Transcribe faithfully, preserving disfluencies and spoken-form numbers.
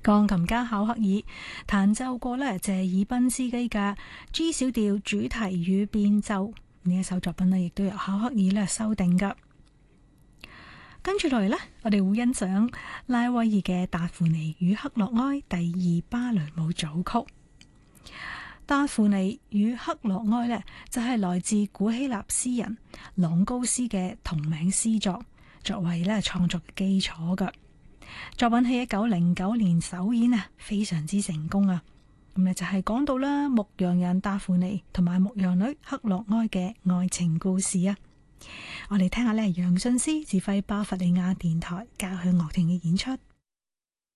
鋼琴家考克爾彈奏過呢謝爾賓斯基嘅 G 小調主題與變奏，呢一首作品呢亦都由考克爾呢修訂噶。跟住落嚟呢，我哋會欣賞拉威爾嘅達芙妮與克洛埃第二芭蕾舞組曲。達芙妮與克洛埃呢，就係來自古希臘詩人朗高斯嘅同名詩作，作為呢創作嘅基礎噶。作品喺一九零九年首演啊，非常之成功啊！咁咧就係講到啦，牧羊人達芙妮同埋牧羊女克洛埃嘅愛情故事啊！我哋聽下咧，楊遜斯指揮巴伐利亞電台交響樂團嘅演出。